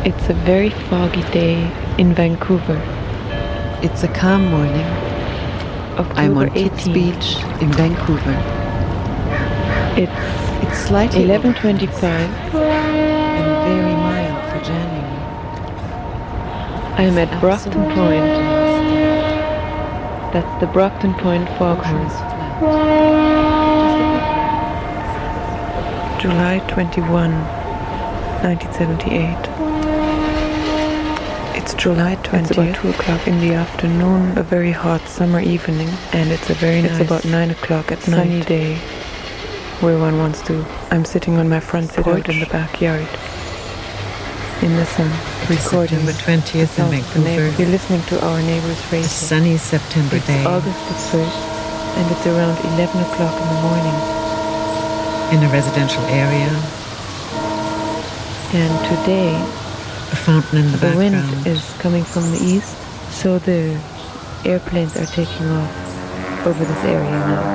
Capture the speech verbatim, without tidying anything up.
It's a very foggy day in Vancouver. It's a calm morning. October I'm on Kids eighteenth. Beach in Vancouver. It's It's slightly eleven overcast twenty-five. and very mild for January. I'm at Brockton Absolutely Point. fantastic. That's the Brockton Point Foghorn. Ocean's flat. July twenty-first, nineteen seventy-eight. It's July twentieth. It's about two o'clock in the afternoon, a very hot summer evening, and it's a very nice, it's about nine o'clock at night, sunny day, where one wants to. I'm sitting on my front sit out in the backyard, in the sun, recording September twentieth in Vancouver. You're listening to our neighbors A racing. sunny September It's day August the first, and it's around eleven o'clock in the morning. in a residential area. And today, A fountain in the, the background. wind is coming from the east, so the airplanes are taking off over this area now.